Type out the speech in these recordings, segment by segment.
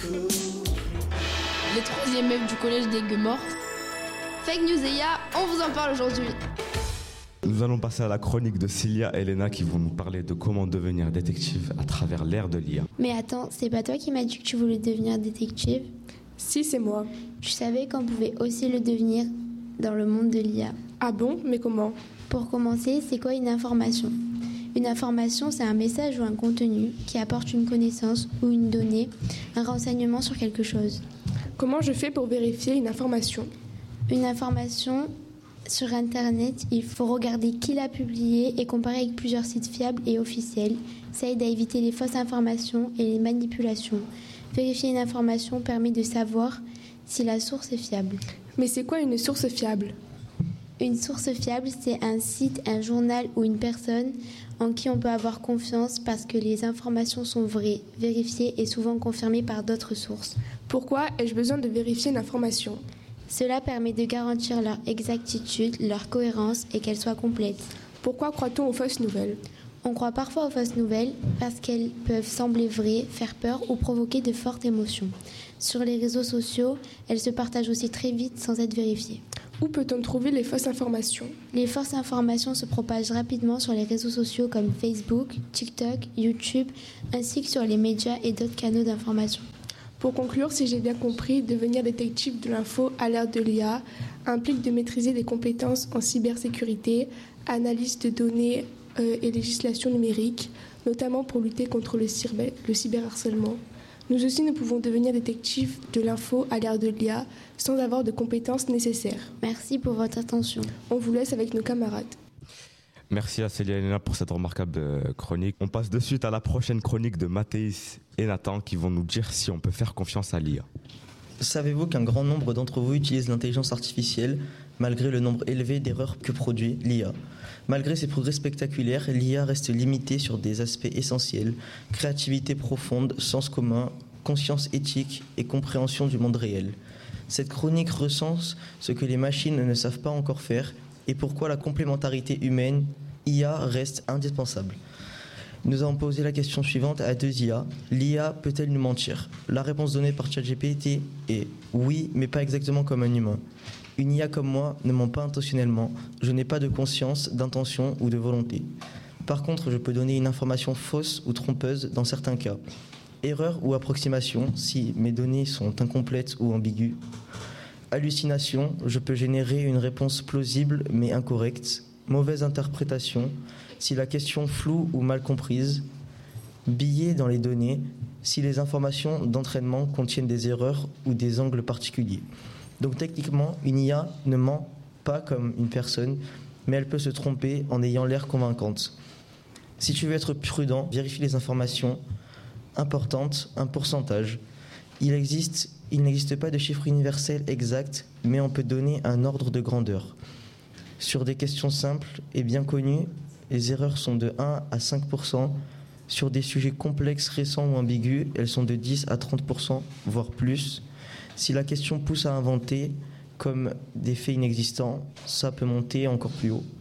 Les 3e F du collège des Gueux-Mortes. Fake News et IA, on vous en parle aujourd'hui. Nous allons passer à la chronique de Cilia et Elena qui vont nous parler de comment devenir détective à travers l'ère de l'IA. Mais attends, c'est pas toi qui m'as dit que tu voulais devenir détective ? Si, c'est moi. Tu savais qu'on pouvait aussi le devenir dans le monde de l'IA. Ah bon ? Mais comment ? Pour commencer, c'est quoi une information ? Une information, c'est un message ou un contenu qui apporte une connaissance ou une donnée, un renseignement sur quelque chose. Comment je fais pour vérifier une information ? Une information sur Internet, il faut regarder qui l'a publiée et comparer avec plusieurs sites fiables et officiels. Ça aide à éviter les fausses informations et les manipulations. Vérifier une information permet de savoir si la source est fiable. Mais c'est quoi une source fiable ? Une source fiable, c'est un site, un journal ou une personne en qui on peut avoir confiance parce que les informations sont vraies, vérifiées et souvent confirmées par d'autres sources. Pourquoi ai-je besoin de vérifier une information ? Cela permet de garantir leur exactitude, leur cohérence et qu'elle soit complète. Pourquoi croit-on aux fausses nouvelles ? On croit parfois aux fausses nouvelles parce qu'elles peuvent sembler vraies, faire peur ou provoquer de fortes émotions. Sur les réseaux sociaux, elles se partagent aussi très vite sans être vérifiées. Où peut-on trouver les fausses informations ? Les fausses informations se propagent rapidement sur les réseaux sociaux comme Facebook, TikTok, YouTube, ainsi que sur les médias et d'autres canaux d'information. Pour conclure, si j'ai bien compris, devenir détective de l'info à l'ère de l'IA implique de maîtriser des compétences en cybersécurité, analyse de données et législation numérique, notamment pour lutter contre le cyberharcèlement. Nous aussi, nous pouvons devenir détectives de l'info à l'ère de l'IA sans avoir de compétences nécessaires. Merci pour votre attention. On vous laisse avec nos camarades. Merci à Célia et Elena pour cette remarquable chronique. On passe de suite à la prochaine chronique de Mathéis et Nathan qui vont nous dire si on peut faire confiance à l'IA. Savez-vous qu'un grand nombre d'entre vous utilisent l'intelligence artificielle malgré le nombre élevé d'erreurs que produit l'IA ? Malgré ses progrès spectaculaires, l'IA reste limitée sur des aspects essentiels, créativité profonde, sens commun, conscience éthique et compréhension du monde réel. Cette chronique recense ce que les machines ne savent pas encore faire et pourquoi la complémentarité humaine, IA, reste indispensable. Nous avons posé la question suivante à 2 IA. L'IA peut-elle nous mentir ? La réponse donnée par ChatGPT est oui, mais pas exactement comme un humain. Une IA comme moi ne ment pas intentionnellement. Je n'ai pas de conscience, d'intention ou de volonté. Par contre, je peux donner une information fausse ou trompeuse dans certains cas. Erreur ou approximation si mes données sont incomplètes ou ambiguës. Hallucination, je peux générer une réponse plausible mais incorrecte. Mauvaise interprétation, si la question floue ou mal comprise. Biais dans les données, si les informations d'entraînement contiennent des erreurs ou des angles particuliers. Donc techniquement, une IA ne ment pas comme une personne, mais elle peut se tromper en ayant l'air convaincante. Si tu veux être prudent, vérifie les informations importantes, un pourcentage. Il n'existe pas de chiffre universel exact, mais on peut donner un ordre de grandeur. Sur des questions simples et bien connues, les erreurs sont de 1 à 5%. Sur des sujets complexes, récents ou ambigus, elles sont de 10 à 30%, voire plus. Si la question pousse à inventer, comme des faits inexistants, ça peut monter encore plus haut.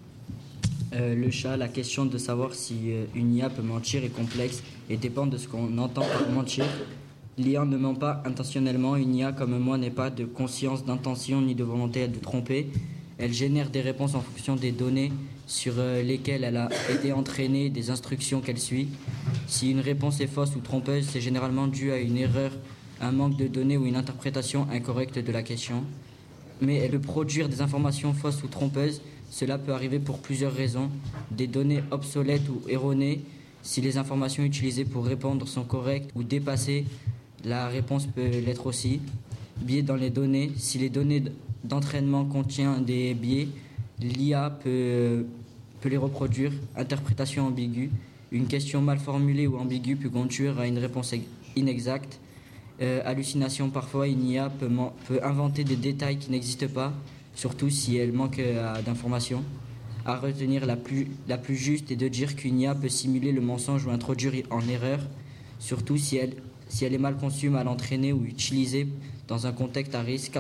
Le chat, la question de savoir si une IA peut mentir est complexe et dépend de ce qu'on entend par mentir. L'IA ne ment pas intentionnellement. Une IA comme moi n'est pas de conscience, d'intention ni de volonté de tromper. Elle génère des réponses en fonction des données sur lesquelles elle a été entraînée, des instructions qu'elle suit. Si une réponse est fausse ou trompeuse, c'est généralement dû à une erreur, un manque de données ou une interprétation incorrecte de la question. Mais elle peut produire des informations fausses ou trompeuses. Cela peut arriver pour plusieurs raisons. Des données obsolètes ou erronées. Si les informations utilisées pour répondre sont correctes ou dépassées, la réponse peut l'être aussi. Biais dans les données. Si les données d'entraînement contiennent des biais, l'IA peut les reproduire. Interprétation ambiguë. Une question mal formulée ou ambiguë peut conduire à une réponse inexacte. Hallucination, parfois une IA peut inventer des détails qui n'existent pas, surtout si elle manque d'informations. À retenir la plus juste est de dire qu'une IA peut simuler le mensonge ou introduire en erreur, surtout si elle est mal conçue, mal entraînée ou utilisée dans un contexte à risque.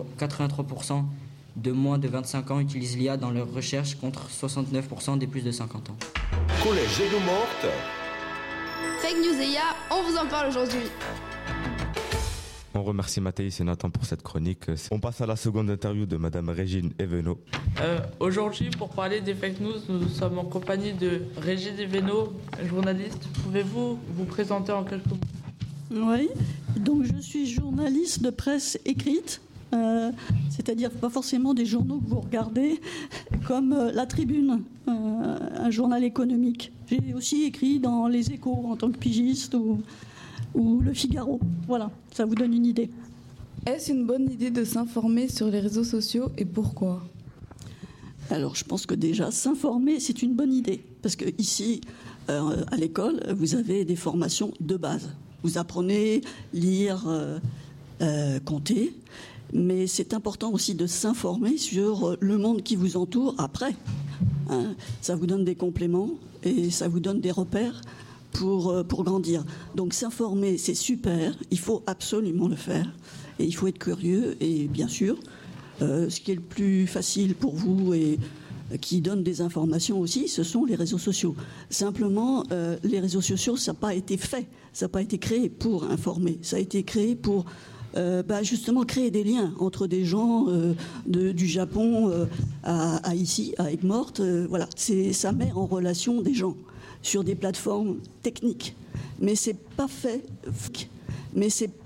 83% de moins de 25 ans utilisent l'IA dans leurs recherches contre 69% des plus de 50 ans. Collège des Gueux-Mortes. Fake News et IA, on vous en parle aujourd'hui. On remercie Mathéis et Nathan pour cette chronique. On passe à la seconde interview de Madame Régine Evenot. Aujourd'hui, pour parler des fake news, nous sommes en compagnie de Régine Evenot, journaliste. Pouvez-vous vous présenter en quelques mots ? Oui, donc je suis journaliste de presse écrite, c'est-à-dire pas forcément des journaux que vous regardez, comme La Tribune, un journal économique. J'ai aussi écrit dans Les Échos en tant que pigiste ou Le Figaro. Voilà, ça vous donne une idée. Est-ce une bonne idée de s'informer sur les réseaux sociaux et pourquoi ? Alors je pense que déjà s'informer c'est une bonne idée, parce que ici à l'école vous avez des formations de base. Vous apprenez lire, compter, mais c'est important aussi de s'informer sur le monde qui vous entoure après. Ça vous donne des compléments et ça vous donne des repères pour grandir. Donc s'informer, c'est super, il faut absolument le faire. Et il faut être curieux et bien sûr, ce qui est le plus facile pour vous et qui donne des informations aussi, ce sont les réseaux sociaux. Simplement, les réseaux sociaux, ça n'a pas été fait, ça n'a pas été créé pour informer, ça a été créé pour justement créer des liens entre des gens du Japon à ici, à Aigues-Mortes. Voilà, ça met en relation des gens sur des plateformes techniques. Mais c'est pas fait